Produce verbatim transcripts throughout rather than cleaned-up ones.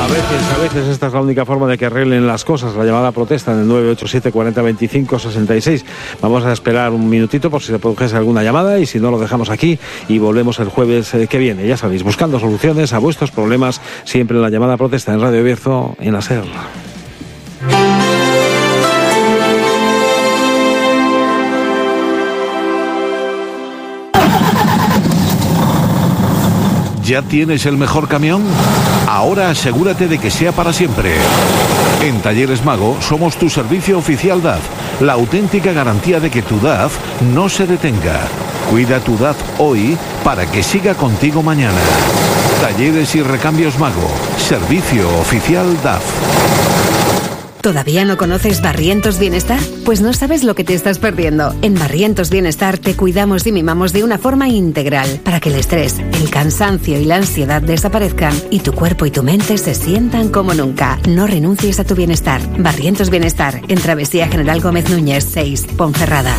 A veces, a veces esta es la única forma de que arreglen las cosas. La llamada protesta en el nueve ocho siete, cuarenta, veinticinco, sesenta y seis. Vamos a esperar un minutito por si se produjese alguna llamada y si no lo dejamos aquí y volvemos el jueves que viene. Ya sabéis, buscando soluciones a vuestros problemas, siempre en la llamada protesta en Radio Bierzo, en la SER. ¿Ya tienes el mejor camión? Ahora asegúrate de que sea para siempre. En Talleres Mago somos tu servicio oficial D A F, la auténtica garantía de que tu D A F no se detenga. Cuida tu D A F hoy para que siga contigo mañana. Talleres y Recambios Mago, servicio oficial D A F. ¿Todavía no conoces Barrientos Bienestar? Pues no sabes lo que te estás perdiendo. En Barrientos Bienestar te cuidamos y mimamos de una forma integral para que el estrés, el cansancio y la ansiedad desaparezcan y tu cuerpo y tu mente se sientan como nunca. No renuncies a tu bienestar. Barrientos Bienestar, en Travesía General Gómez Núñez seis, Ponferrada.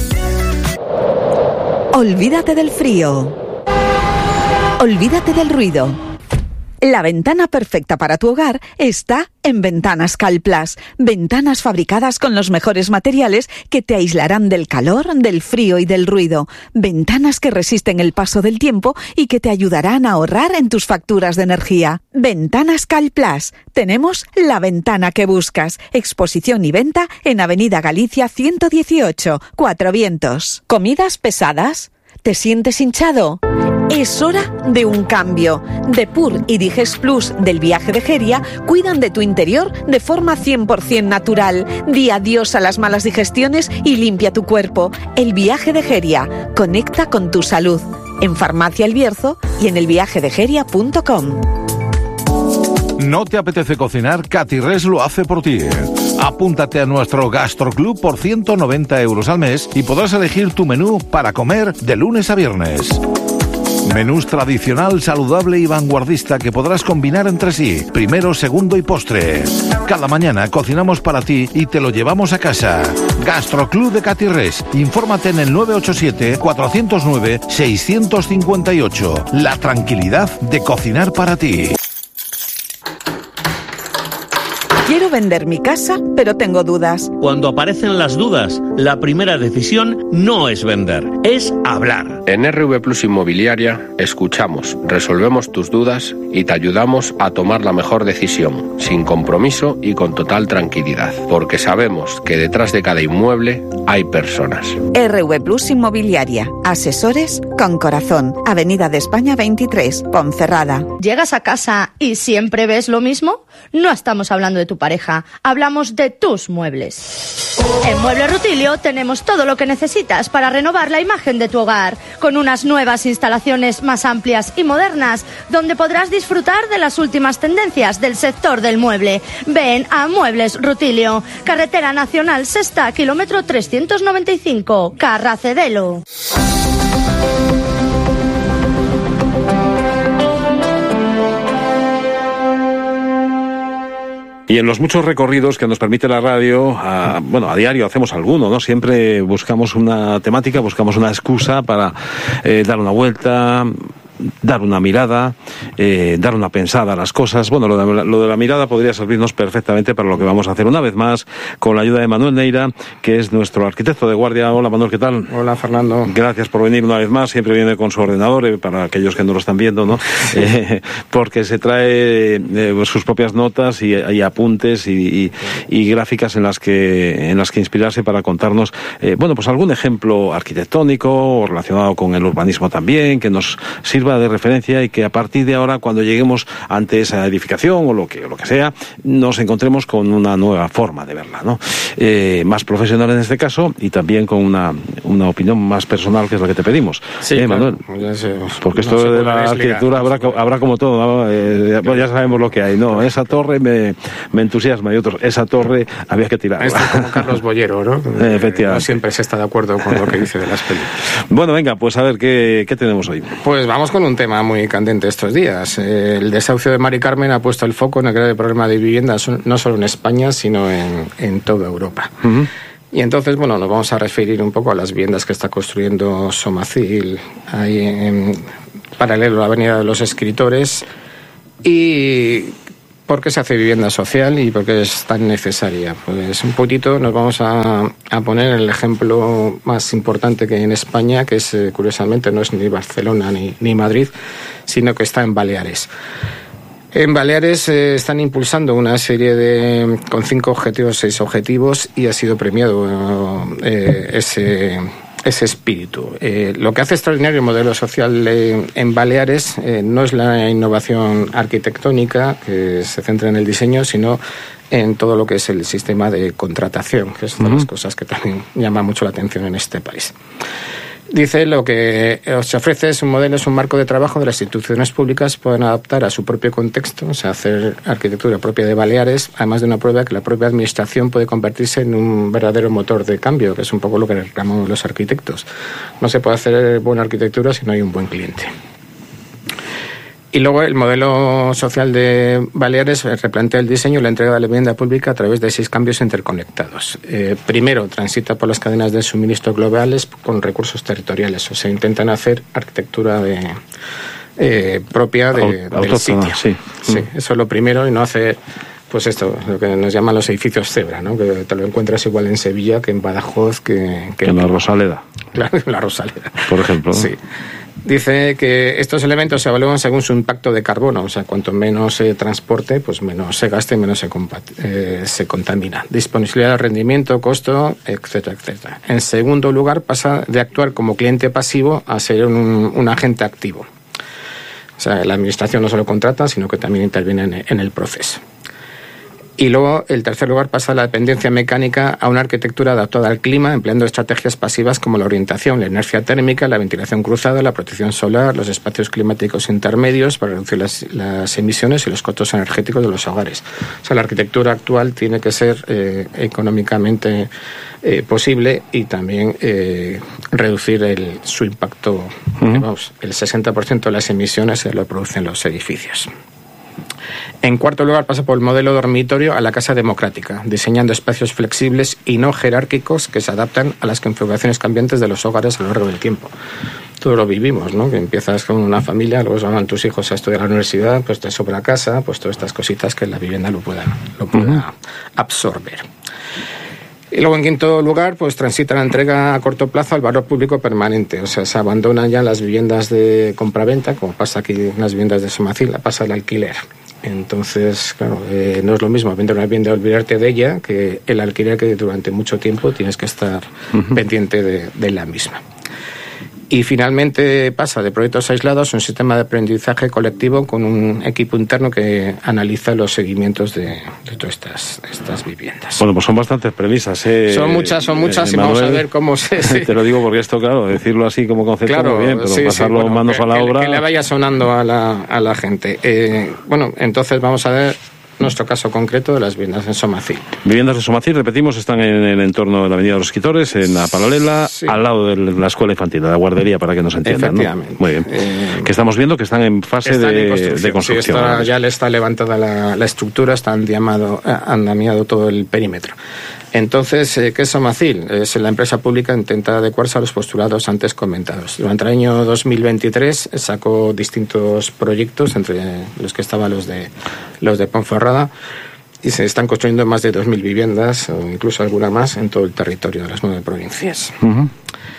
Olvídate del frío. Olvídate del ruido. La ventana perfecta para tu hogar está en Ventanas Calplas. Ventanas fabricadas con los mejores materiales que te aislarán del calor, del frío y del ruido. Ventanas que resisten el paso del tiempo y que te ayudarán a ahorrar en tus facturas de energía. Ventanas Calplas. Tenemos la ventana que buscas. Exposición y venta en Avenida Galicia ciento dieciocho, Cuatro Vientos. ¿Comidas pesadas? ¿Te sientes hinchado? Es hora de un cambio. Depur y Digest Plus del Viaje de Geria cuidan de tu interior de forma cien por ciento natural. Di adiós a las malas digestiones y limpia tu cuerpo. El Viaje de Geria. Conecta con tu salud. En Farmacia El Bierzo y en el viaje de geria punto com. ¿No te apetece cocinar? Catirres lo hace por ti. Apúntate a nuestro Gastroclub por ciento noventa euros al mes y podrás elegir tu menú para comer de lunes a viernes. Menús tradicional, saludable y vanguardista que podrás combinar entre sí, primero, segundo y postre. Cada mañana cocinamos para ti y te lo llevamos a casa. Gastroclub de Catirres. Infórmate en el nueve ocho siete, cuatro cero nueve, seis cinco ocho. La tranquilidad de cocinar para ti. Quiero vender mi casa, pero tengo dudas. Cuando aparecen las dudas, la primera decisión no es vender, es hablar. En R V Plus Inmobiliaria escuchamos, resolvemos tus dudas y te ayudamos a tomar la mejor decisión, sin compromiso y con total tranquilidad, porque sabemos que detrás de cada inmueble hay personas. R V Plus Inmobiliaria, asesores con corazón. Avenida de España veintitrés, Ponferrada. ¿Llegas a casa y siempre ves lo mismo? No estamos hablando de tu pareja, hablamos de tus muebles. En Muebles Rutilio tenemos todo lo que necesitas para renovar la imagen de tu hogar, con unas nuevas instalaciones más amplias y modernas, donde podrás disfrutar de las últimas tendencias del sector del mueble. Ven a Muebles Rutilio, Carretera Nacional Sexta, kilómetro trescientos noventa y cinco, Carracedelo. Y en los muchos recorridos que nos permite la radio, a, bueno, a diario hacemos alguno, ¿no? Siempre buscamos una temática, buscamos una excusa para eh, dar una vuelta, dar una mirada, eh, dar una pensada a las cosas. Bueno, lo de, la, lo de la mirada podría servirnos perfectamente para lo que vamos a hacer una vez más, con la ayuda de Manuel Neira, que es nuestro arquitecto de guardia. Hola, Manuel, ¿qué tal? Hola, Fernando. Gracias por venir una vez más. Siempre viene con su ordenador, eh, para aquellos que no lo están viendo, ¿no? Eh, porque se trae eh, sus propias notas y, y apuntes y, y, y gráficas en las que en las que inspirarse para contarnos, eh, bueno, pues algún ejemplo arquitectónico o relacionado con el urbanismo también, que nos sirva de referencia y que a partir de ahora, cuando lleguemos ante esa edificación o lo que o lo que sea, nos encontremos con una nueva forma de verla, ¿no? Eh, más profesional en este caso y también con una, una opinión más personal, que es la que te pedimos. Sí, eh, claro. Manuel, Ya sé, porque esto no de la arquitectura habrá, habrá como todo, ¿no? Eh, bueno, ya sabemos lo que hay, ¿no? Esa torre me, me entusiasma y otros, esa torre había que tirarla. Esto es como Carlos Bollero, ¿no? Eh, efectivamente. No siempre se está de acuerdo con lo que dice de las películas. Bueno, venga, pues a ver, ¿qué, qué tenemos hoy? Pues vamos con un tema muy candente estos días. El desahucio de Mari Carmen ha puesto el foco en el grave problema de vivienda, no solo en España, sino en, en toda Europa. Uh-huh. Y entonces, bueno, nos vamos a referir un poco a las viviendas que está construyendo Somacil, ahí en paralelo a la Avenida de los Escritores. Y ¿por qué se hace vivienda social y por qué es tan necesaria? Pues un poquito nos vamos a, a poner el ejemplo más importante que hay en España, que es, eh, curiosamente, no es ni Barcelona ni, ni Madrid, sino que está en Baleares. En Baleares eh, están impulsando una serie de, con cinco objetivos, seis objetivos, y ha sido premiado eh, ese... ese espíritu. Eh, lo que hace extraordinario el modelo social eh, en Baleares eh, no es la innovación arquitectónica que se centra en el diseño, sino en todo lo que es el sistema de contratación, que es una de las cosas que también llama mucho la atención en este país. Dice, lo que se ofrece es un modelo, es un marco de trabajo de las instituciones públicas, pueden adaptar a su propio contexto, o sea, hacer arquitectura propia de Baleares, además de una prueba que la propia administración puede convertirse en un verdadero motor de cambio, que es un poco lo que reclamamos los arquitectos. No se puede hacer buena arquitectura si no hay un buen cliente. Y luego el modelo social de Baleares replantea el diseño y la entrega de la vivienda pública a través de seis cambios interconectados. Eh, primero, transita por las cadenas de suministro globales con recursos territoriales. O sea, intentan hacer arquitectura de, eh, propia de, del sitio. Sí. Sí, eso es lo primero, y no hace... Pues esto, lo que nos llaman los edificios cebra, ¿no? Que te lo encuentras igual en Sevilla que en Badajoz, que... que en la Rosaleda. Claro, en la Rosaleda. Por ejemplo, ¿no? Sí. Dice que estos elementos se evalúan según su impacto de carbono, o sea, cuanto menos se transporte, pues menos se gaste y menos se, eh, se contamina. Disponibilidad de rendimiento, costo, etcétera, etcétera. En segundo lugar, pasa de actuar como cliente pasivo a ser un, un agente activo. O sea, la administración no solo contrata, sino que también interviene en, en el proceso. Y luego, el tercer lugar, pasa la dependencia mecánica a una arquitectura adaptada al clima, empleando estrategias pasivas como la orientación, la inercia térmica, la ventilación cruzada, la protección solar, los espacios climáticos intermedios para reducir las, las emisiones y los costos energéticos de los hogares. O sea, la arquitectura actual tiene que ser eh, económicamente eh, posible y también eh, reducir el, su impacto. Uh-huh. Vamos, el sesenta por ciento de las emisiones se lo producen los edificios. En cuarto lugar, pasa por el modelo dormitorio a la casa democrática, diseñando espacios flexibles y no jerárquicos que se adaptan a las configuraciones cambiantes de los hogares a lo largo del tiempo. Todos lo vivimos, ¿no? Que empiezas con una familia, luego se van tus hijos a estudiar a la universidad, pues te sobra casa, pues todas estas cositas que la vivienda lo pueda, lo pueda uh-huh. absorber. Y luego, en quinto lugar, pues transita la entrega a corto plazo al valor público permanente. O sea, se abandonan ya las viviendas de compraventa, como pasa aquí en las viviendas de Somacil, pasa al alquiler. Entonces, claro, eh, no es lo mismo vender una vivienda y olvidarte de ella que el alquiler, que durante mucho tiempo tienes que estar uh-huh. pendiente de, de la misma. Y finalmente pasa de proyectos aislados a un sistema de aprendizaje colectivo con un equipo interno que analiza los seguimientos de, de todas estas, estas viviendas. Bueno, pues son bastantes premisas, ¿eh? Son muchas, son muchas, eh, y vamos a ver cómo se... Sí. Te lo digo porque esto, claro, decirlo así como concepto claro, muy bien, pero sí, pasarlo sí, bueno, manos que, a la que, obra... Que le vaya sonando a la, a la gente. Eh, bueno, entonces vamos a ver nuestro caso concreto de las viviendas en Somacil. Viviendas de Somacil, repetimos, están en el entorno de la Avenida de los Escritores, en la paralela, sí. al lado de la escuela infantil, de la guardería, para que nos entiendan. Efectivamente. ¿No? Muy bien. Eh, que estamos viendo que están en fase están de, en construcción. de construcción. Sí, está, ya le está levantada la, la estructura, está andamiado, andamiado todo el perímetro. Entonces, ¿qué es Somacil? Es la empresa pública intenta adecuarse a los postulados antes comentados. Durante el año dos mil veintitrés sacó distintos proyectos, entre los que estaban los de, los de Ponferrada, y se están construyendo más de dos mil viviendas, o incluso alguna más, en todo el territorio de las nueve provincias. Uh-huh.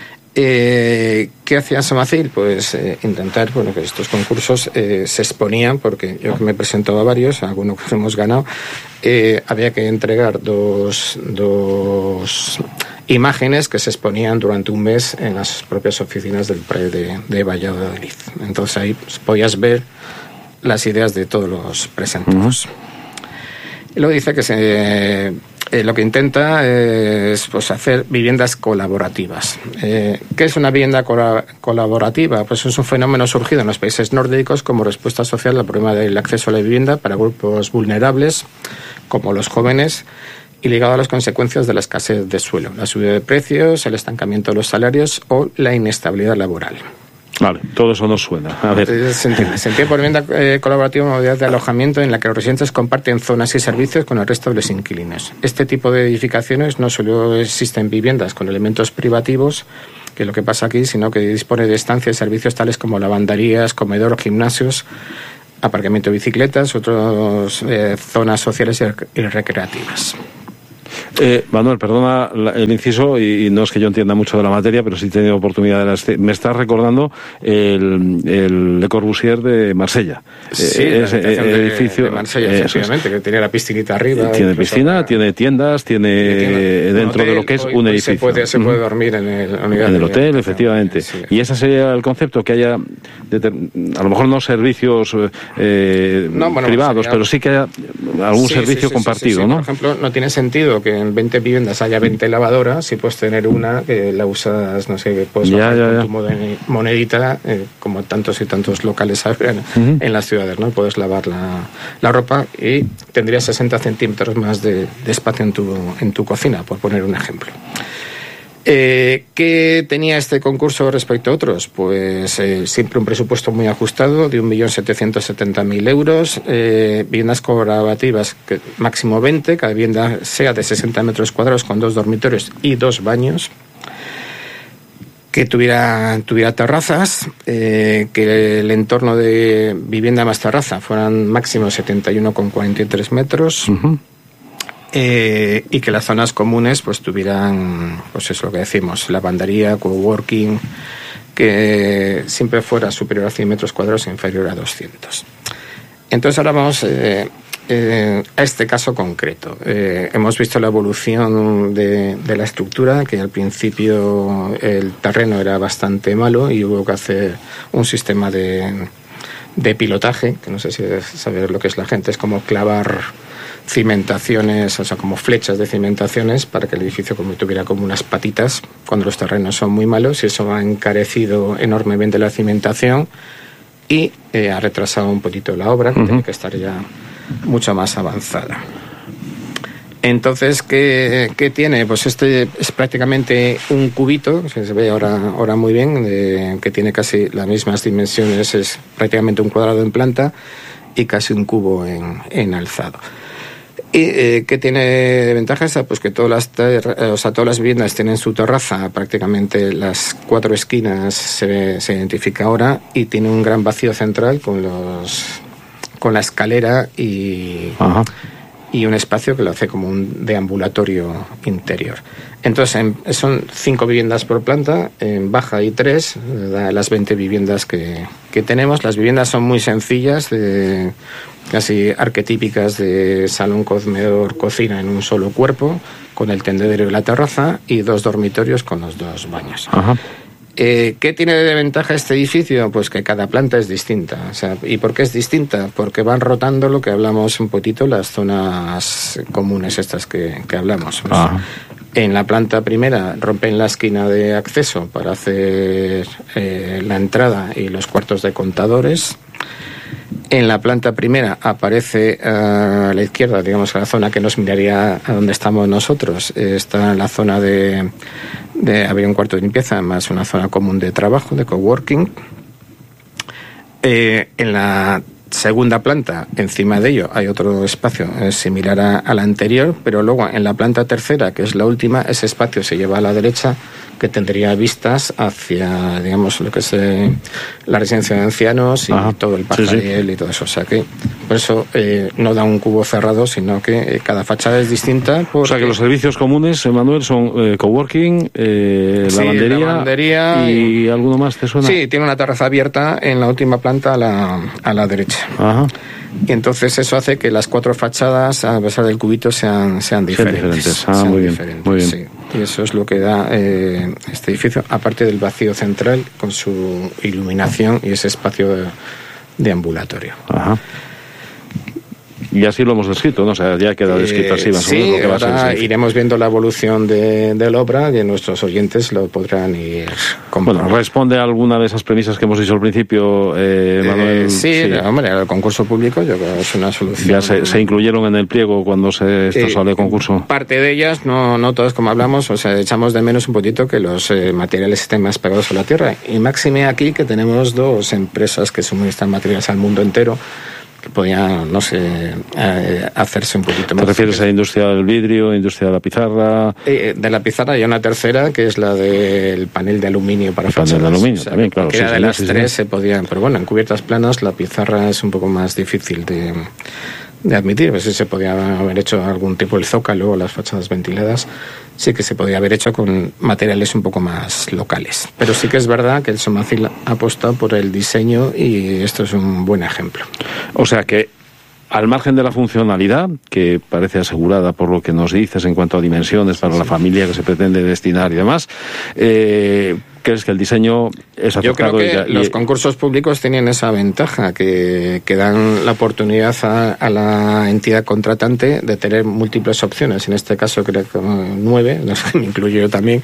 Eh, ¿Qué hacía Somacil? Pues eh, intentar, bueno, que estos concursos eh, se exponían, porque yo que me he presentado a varios, a algunos que hemos ganado, eh, había que entregar dos, dos imágenes que se exponían durante un mes en las propias oficinas del P R E de, de Valladolid. Entonces ahí pues, podías ver las ideas de todos los presentados. Uh-huh. Y luego dice que se... Eh, lo que intenta es pues, hacer viviendas colaborativas. Eh, ¿Qué es una vivienda col- colaborativa? Pues es un fenómeno surgido en los países nórdicos como respuesta social al problema del acceso a la vivienda para grupos vulnerables, como los jóvenes, y ligado a las consecuencias de la escasez de suelo, la subida de precios, el estancamiento de los salarios o la inestabilidad laboral. Vale, todo eso nos suena. A ver. Se entiende, se entiende por vivienda eh, colaborativa una modalidad de alojamiento en la que los residentes comparten zonas y servicios con el resto de los inquilinos. Este tipo de edificaciones no solo existen viviendas con elementos privativos, que es lo que pasa aquí, sino que dispone de estancias y servicios tales como lavanderías, comedor, gimnasios, aparcamiento de bicicletas, otras eh, zonas sociales y recreativas. Eh, Manuel, perdona el inciso y, y no es que yo entienda mucho de la materia, pero sí he tenido oportunidad de la, me estás recordando el, el Le Corbusier de Marsella. Sí, eh, la ese de, edificio de Marsella, eh, efectivamente, que tiene la piscinita arriba. Tiene piscina, para... tiene tiendas, tiene, tiene dentro hotel, de lo que es hoy, un hoy edificio. Se puede, se puede dormir en el, en el hotel, de efectivamente. Sí. Y ese sería el concepto, que haya, a lo mejor no servicios eh, no, bueno, privados, sería... pero sí que haya algún sí, servicio sí, sí, compartido, sí, sí, ¿no? Por ejemplo, no tiene sentido que en veinte viviendas haya veinte lavadoras, si puedes tener una que la usas, no sé, que puedes ya, ya, ya. con tu monedita, eh, como tantos y tantos locales en, uh-huh. en las ciudades, ¿no? Puedes lavar la, la ropa y tendrías sesenta centímetros más de, de espacio en tu, en tu cocina, por poner un ejemplo. Eh, ¿Qué tenía este concurso respecto a otros? Pues eh, siempre un presupuesto muy ajustado de un millón setecientos setenta mil euros, eh, viviendas colaborativas que, máximo veinte, cada vivienda sea de sesenta metros cuadrados con dos dormitorios y dos baños, que tuviera, tuviera terrazas, eh, que el entorno de vivienda más terraza fueran máximo setenta y uno coma cuarenta y tres metros. Uh-huh. Eh, y que las zonas comunes pues tuvieran, pues es lo que decimos, lavandería, coworking, que siempre fuera superior a cien metros cuadrados e inferior a doscientos. Entonces ahora vamos eh, eh, a este caso concreto. Eh, hemos visto la evolución de, de la estructura, que al principio el terreno era bastante malo y hubo que hacer un sistema de, de pilotaje, que no sé si sabéis lo que es la gente, es como clavar cimentaciones, o sea, como flechas de cimentaciones para que el edificio como tuviera como unas patitas cuando los terrenos son muy malos, y eso ha encarecido enormemente la cimentación y eh, ha retrasado un poquito la obra, que uh-huh. tiene que estar ya mucho más avanzada. Entonces, ¿qué, qué tiene? Pues este es prácticamente un cubito, que se ve ahora, ahora muy bien, de, que tiene casi las mismas dimensiones, es prácticamente un cuadrado en planta y casi un cubo en, en alzado. ¿Y eh, qué tiene de ventajas? Pues que todas las, ter- o sea, todas las viviendas tienen su terraza, prácticamente las cuatro esquinas se, se identifica ahora, y tiene un gran vacío central con los con la escalera y, y un espacio que lo hace como un deambulatorio interior. Entonces en, son cinco viviendas por planta, en baja y tres, da las veinte viviendas que, que tenemos. Las viviendas son muy sencillas, de, casi arquetípicas de salón, comedor, cocina en un solo cuerpo, con el tendedero y la terraza, y dos dormitorios con los dos baños. Ajá. Eh, ¿Qué tiene de ventaja este edificio? Pues que cada planta es distinta. O sea, ¿y por qué es distinta? Porque van rotando lo que hablamos un poquito, las zonas comunes estas que, que hablamos. Pues, en la planta primera rompen la esquina de acceso para hacer eh, la entrada y los cuartos de contadores. En la planta primera aparece a la izquierda, digamos, la zona que nos miraría a donde estamos nosotros. Está en la zona de, de... había un cuarto de limpieza, más una zona común de trabajo, de coworking. Eh, en la segunda planta, encima de ello, hay otro espacio eh, similar a, a la anterior, pero luego en la planta tercera, que es la última, ese espacio se lleva a la derecha, que tendría vistas hacia, digamos, lo que es eh, la residencia de ancianos y Ajá. todo el Pajariel sí, sí. y todo eso. O sea que por eso eh, no da un cubo cerrado, sino que eh, cada fachada es distinta. Porque... O sea que los servicios comunes, Manuel, son eh, coworking, eh, sí, lavandería, lavandería y, y alguno más, ¿te suena? Sí, tiene una terraza abierta en la última planta a la, a la derecha. Ajá. Y entonces eso hace que las cuatro fachadas, a pesar del cubito, sean, sean diferentes. Sean diferentes. Ah, sean muy bien, diferentes, muy bien. Sí. Y eso es lo que da eh, este edificio, aparte del vacío central con su iluminación y ese espacio de, de ambulatorio. Ajá. Y así lo hemos descrito, ¿no? O sea, ya queda descrito así. Más sí, o menos lo que ahora va a ser, sí. iremos viendo la evolución de, de la obra y nuestros oyentes lo podrán ir comprobando. Bueno, ¿responde a alguna de esas premisas que hemos dicho al principio, eh, Manuel? Eh, sí, sí, hombre, el concurso público yo creo que es una solución. ¿Ya se, se incluyeron en el pliego cuando se esto eh, sale de concurso? Parte de ellas, no, no todas como hablamos, o sea, echamos de menos un poquito que los eh, materiales estén más pegados a la tierra. Y máxime aquí que tenemos dos empresas que suministran materiales al mundo entero, que podían, no sé, eh, hacerse un poquito más. ¿Te refieres a la industria del vidrio, industria de la pizarra? Eh, de la pizarra y una tercera, que es la del panel de aluminio para fachadas. Panel de aluminio, o sea, también, claro. Cualquiera sí, de sí, las sí, tres sí. se podían, pero bueno, en cubiertas planas la pizarra es un poco más difícil de, de admitir. Pues sí se podía haber hecho algún tipo, el zócalo o las fachadas ventiladas, sí que se podía haber hecho con materiales un poco más locales. Pero sí que es verdad que el Somacil ha apostado por el diseño y esto es un buen ejemplo. O sea que, al margen de la funcionalidad, que parece asegurada por lo que nos dices en cuanto a dimensiones para sí. la familia que se pretende destinar y demás, eh, ¿crees que el diseño es acertado? Yo creo que y, y, los concursos públicos tienen esa ventaja, que, que dan la oportunidad a, a la entidad contratante de tener múltiples opciones. En este caso creo que nueve, me incluyo yo también.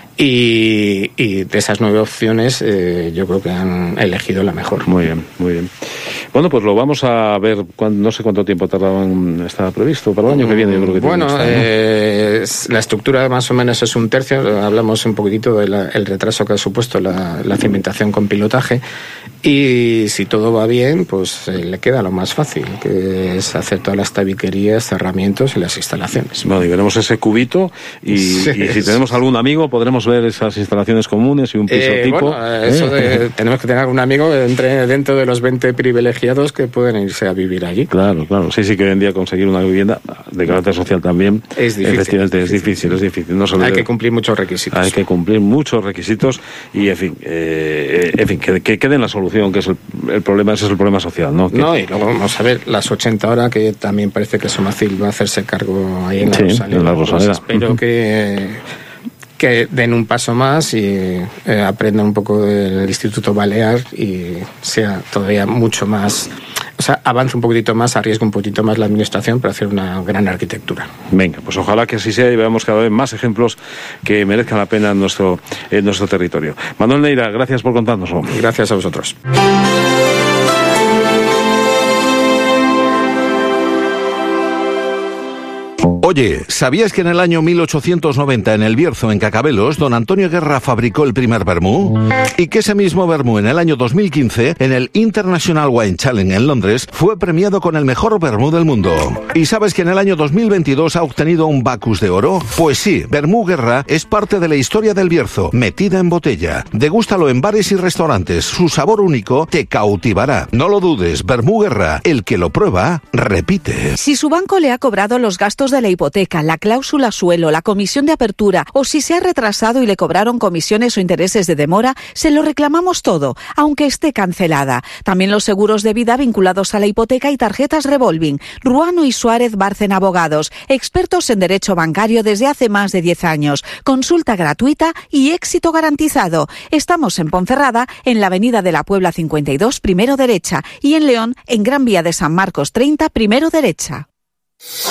Y, y de esas nueve opciones eh, yo creo que han elegido la mejor. Muy bien, muy bien. Bueno, pues lo vamos a ver, cuando, no sé cuánto tiempo tardaban, estaba previsto, para el año que viene yo creo que Bueno, estar, ¿no? eh, la estructura más o menos es un tercio, hablamos un poquitito del retraso que ha supuesto la, la cimentación con pilotaje, y si todo va bien, pues eh, le queda lo más fácil, que es hacer todas las tabiquerías, cerramientos y las instalaciones. Bueno, y veremos ese cubito, y, sí, y si tenemos algún amigo podremos ver esas instalaciones comunes y un piso eh, tipo. Bueno, eso de, tenemos que tener algún amigo entre dentro de los veinte privilegiados que pueden irse a vivir allí. Claro, claro. Sí, sí, que hoy en día conseguir una vivienda de carácter social también es difícil. Efectivamente es difícil, es difícil. No hay que cumplir muchos requisitos. Hay que cumplir muchos requisitos y, en fin, eh, en fin, que, que quede en la solución, que es el, el problema, ese es el problema social, ¿no? Que... No, y luego vamos a ver las ochenta horas, que también parece que Somacil va a hacerse cargo ahí en la sí, Rosaleda. En la Rosaleda. Pues espero uh-huh. que... que den un paso más y eh, aprendan un poco del Instituto Balear y sea todavía mucho más, o sea, avance un poquitito más, arriesgue un poquito más la administración para hacer una gran arquitectura. Venga, pues ojalá que así sea y veamos cada vez más ejemplos que merezcan la pena en nuestro, en nuestro territorio. Manuel Neira, gracias por contárnoslo. Gracias a vosotros. Oye, ¿sabías que en el año mil ochocientos noventa en el Bierzo, en Cacabelos, don Antonio Guerra fabricó el primer vermú? Y que ese mismo vermú en el año dos mil quince, en el International Wine Challenge en Londres, fue premiado con el mejor vermú del mundo. ¿Y sabes que en el año dos mil veintidós ha obtenido un Bacus de oro? Pues sí, Vermú Guerra es parte de la historia del Bierzo, metida en botella. Degústalo en bares y restaurantes, su sabor único te cautivará. No lo dudes, Vermú Guerra, el que lo prueba, repite. Si su banco le ha cobrado los gastos de la hipoteca, la cláusula suelo, la comisión de apertura, o si se ha retrasado y le cobraron comisiones o intereses de demora, se lo reclamamos todo, aunque esté cancelada. También los seguros de vida vinculados a la hipoteca y tarjetas revolving. Ruano y Suárez Bárcena Abogados, expertos en derecho bancario desde hace más de diez años. Consulta gratuita y éxito garantizado. Estamos en Ponferrada, en la Avenida de la Puebla cincuenta y dos, primero derecha, y en León, en Gran Vía de San Marcos treinta, primero derecha.